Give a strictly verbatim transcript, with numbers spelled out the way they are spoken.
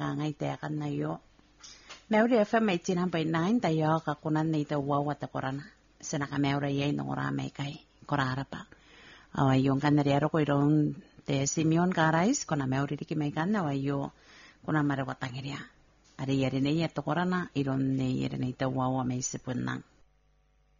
ngay te kan na yo Meuri F M eighty nine point nine tayo kakunan ni te wawa te korana sena ka meura ye no ora me kai korara pa awa yung kanariero ko irong te Simeon Carais kona meuri diki me kan awa yo kuna mare watangiria ari yere ne ye to korana iron ne yere ne te wawa me sipunang